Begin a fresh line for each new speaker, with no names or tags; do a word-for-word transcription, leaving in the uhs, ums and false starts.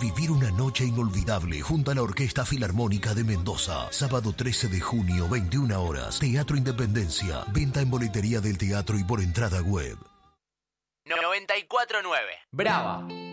vivir una noche inolvidable junto a la Orquesta Filarmónica de Mendoza. Sábado trece de junio, veintiuna horas. Teatro Independencia. Venta en boletería del teatro y por entrada web.
noventa y cuatro nueve.
Brava.